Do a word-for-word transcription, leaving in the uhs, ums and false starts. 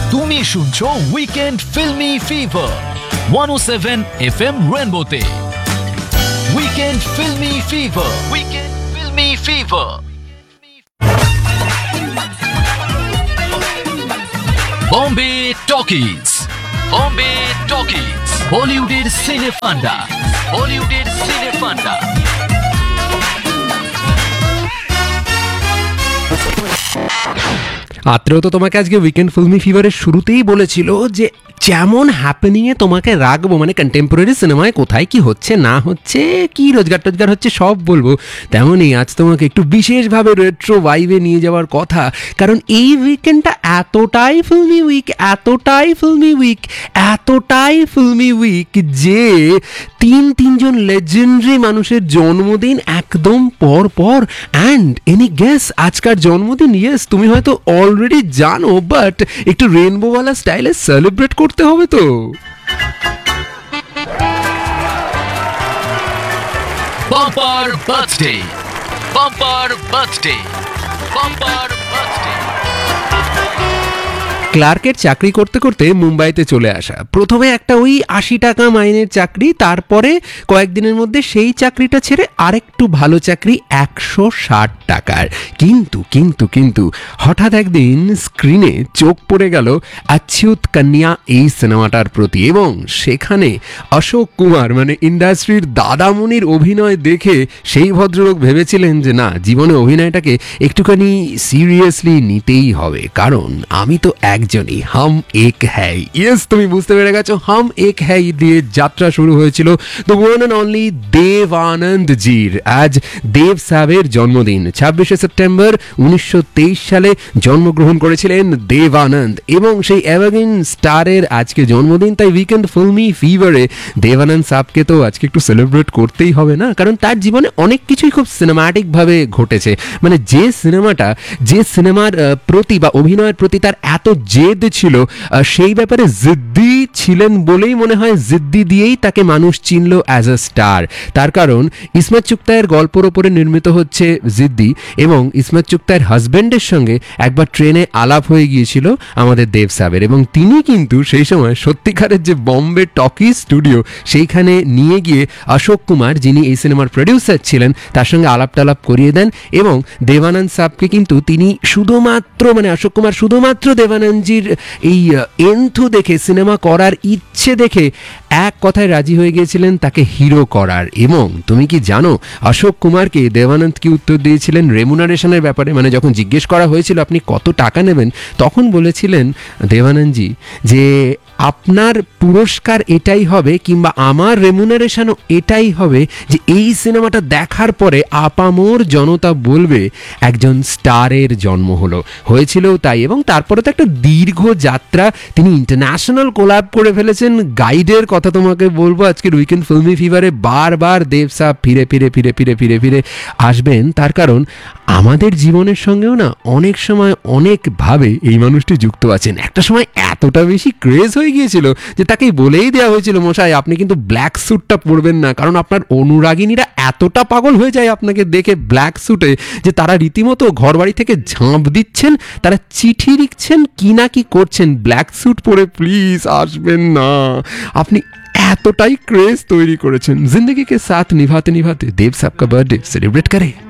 তুমি শুনছো weekend filmi fever one ও seven F M রেনবোতে। Weekend filmi fever, weekend filmi fever. Bombay talkies, Bombay talkies, বলিউডের সিনে ফান্ডা, বলিউডের সিনে ফান্ডা। আত্রেও তো তোমাকে আজকে উইকেন্ড ফিল্মি ফিভারের শুরুতেই বলেছিল যে যেমন হ্যাপেনিংয়ে তোমাকে রাখবো, মানে কন্টেম্পোরারি সিনেমায় কোথায় কি হচ্ছে না হচ্ছে, কি রোজগার টোজগার হচ্ছে সব বলবো, তেমনই আজ তোমাকে একটু বিশেষভাবে রেট্রো ভাইবে নিয়ে যাওয়ার কথা। কারণ এই উইকেন্ডটা এতটাই ফিল্মি উইক, এতটাই ফিল্মি উইক, এতটাই ফিল্মি উইক যে তিন তিনজন লেজেন্ডারি মানুষের জন্মদিন একদম পর পর। অ্যান্ড এনি গেস আজকার জন্মদিন? ইয়েস, তুমি হয়তো অলরেডি জানো, বাট একটু রেনবোওয়ালা স্টাইলে সেলিব্রেট করতে হবে তো। Bumper birthday, bumper birthday, bumper birthday. ক্লার্কের চাকরি করতে করতে মুম্বাইতে চলে আসা, প্রথমে একটা ওই আশি টাকা মাইনের চাকরি, তারপরে কয়েকদিনের মধ্যে সেই চাকরিটা ছেড়ে আরেকটু ভালো চাকরি একশো ষাট টাকার। কিন্তু কিন্তু কিন্তু হঠাৎ একদিন স্ক্রিনে চোখ পড়ে গেল অচ্যুত কন্যা এই সিনেমাটার প্রতি, এবং সেখানে অশোক কুমার মানে ইন্ডাস্ট্রির দাদামণির অভিনয় দেখে সেই ভদ্রলোক ভেবেছিলেন যে না, জীবনে অভিনয়টাকে একটুখানি সিরিয়াসলি নিতেই হবে, কারণ আমি তো একজনই, হাম এক হ্যাই। ইয়েস, তুমি বুঝতে পেরে গেছো, হাম এক হ্যাই দিয়ে যাত্রা শুরু হয়েছিল দ্য ওয়ান অ্যান্ড অনলি দেব আনন্দ জির। আজ দেব সাহেবের জন্মদিন, ছাব্বিশে সেপ্টেম্বর উনিশশো তেইশ সালে জন্মগ্রহণ করেছিলেন দেব আনন্দ, এবং সেই এভারগ্রিন স্টারের আজকে জন্মদিন। তাই উইকেন্ড ফিল্মি ফিভারে দেব আনন্দ সাহেবকে তো আজকে একটু সেলিব্রেট করতেই হবে না, কারণ তার জীবনে অনেক কিছুই খুব সিনেম্যাটিক ভাবে ঘটেছে। মানে যে সিনেমাটা, যে সিনেমার প্রতি বা অভিনয়ের প্রতি তার এত জেদ ছিল, সেই ব্যাপারে জিদ্দি ছিলেন বলেই মনে হয় জিদ্দি দিয়েই তাকে মানুষ চিনল অ্যাজ আ স্টার। তার কারণ ইসমত চুগতাইয়ের গল্পের ওপরে নির্মিত হচ্ছে জিদ্দি, এবং ইসমত চুগতাইয়ের হাজব্যান্ডের সঙ্গে একবার ট্রেনে আলাপ হয়ে গিয়েছিল আমাদের দেব সাহেবের, এবং তিনি কিন্তু সেই সময় সত্যিকারের যে বম্বে টকিজ স্টুডিও সেইখানে নিয়ে গিয়ে অশোক কুমার, যিনি এই সিনেমার প্রডিউসার ছিলেন, তার সঙ্গে আলাপ টালাপ করিয়ে দেন, এবং দেবানন্দ সাহেবকে কিন্তু তিনি শুধুমাত্র মানে অশোক কুমার শুধুমাত্র দেবানন্দজির এই এন্থু দেখে, সিনেমা করার ইচ্ছে দেখে এক কথায় রাজি হয়ে গিয়েছিলেন তাকে হিরো করার। এবং তুমি কি জানো অশোক কুমারকে দেবানন্দ কি উত্তর দিয়েছিলেন রেমুনারেশনের ব্যাপারে? মানে যখন জিজ্ঞেস করা হয়েছিল আপনি কত টাকা নেবেন, তখন বলেছিলেন দেবানন্দজি যে আপনার পুরস্কার এটাই হবে, কিংবা আমার রেমুনারেশনও এটাই হবে যে এই সিনেমাটা দেখার পরে আপামোর জনতা বলবে একজন স্টারের জন্ম হলো। হয়েছিলও তাই, এবং তারপরে তো একটা দীর্ঘ যাত্রা, তিনি ইন্টারন্যাশনাল কোলাব করে ফেলেছেন। গাইডের কথা তোমাকে বলবো, আজকের উইকেন্ড ফিল্মি ফিভারে বারবার দেব সাহেব ফিরে ফিরে ফিরে ফিরে ফিরে ফিরে আসবেন, তার কারণ আমাদের জীবনের সঙ্গেও না অনেক সময় অনেকভাবে এই মানুষটি যুক্ত আছেন। একটা সময় এতটা বেশি ক্রেজ হয়ে গিয়েছিল যে তাকে বলেই দেওয়া হয়েছিল, মশাই আপনি কিন্তু ব্ল্যাক স্যুটটা পরবেন না, কারণ আপনার অনুরাগিনীরা এতটা পাগল হয়ে যায় আপনাকে দেখে ব্ল্যাক স্যুটে যে তারা রীতিমতো ঘর বাড়ি থেকে ঝাঁপ দিচ্ছেন, তারা চিঠি লিখছেন, কি না কি করছেন, ব্ল্যাক স্যুট পরে প্লিজ আসবেন না। আপনি এতটাই ক্রেজ তৈরি করেছেন। জিন্দগি কে সাথ নিভাতে নিভাতে দেব সাহেব কা বার্থডে সেলিব্রেট করে।